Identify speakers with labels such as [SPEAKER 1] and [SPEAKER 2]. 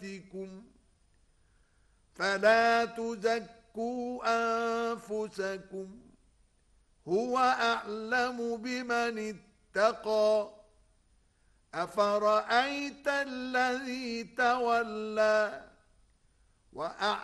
[SPEAKER 1] رَبِّكُمْ فَلَا تُزَكُّوا أَنفُسَكُمْ هُوَ أَعْلَمُ بِمَنِ اتَّقَى أَفَرَأَيْتَ الَّذِي تَوَلَّى